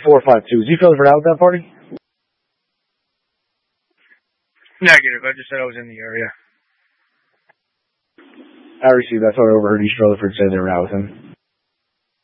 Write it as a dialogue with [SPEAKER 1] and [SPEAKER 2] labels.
[SPEAKER 1] 452. Is East Rutherford out with that party?
[SPEAKER 2] Negative. I just said I was in the area.
[SPEAKER 1] I received. I thought I overheard East Rutherford say they were out with him.